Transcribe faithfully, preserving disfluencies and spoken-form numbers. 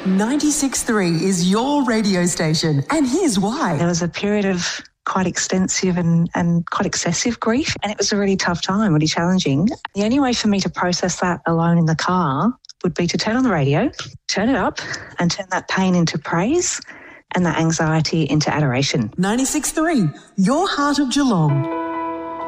ninety-six point three is your radio station, and here's why. There was a period of quite extensive and, and quite excessive grief, and it was a really tough time, really challenging. The only way for me to process that alone in the car would be to turn on the radio, turn it up, and turn that pain into praise and that anxiety into adoration. ninety-six point three, your heart of Geelong.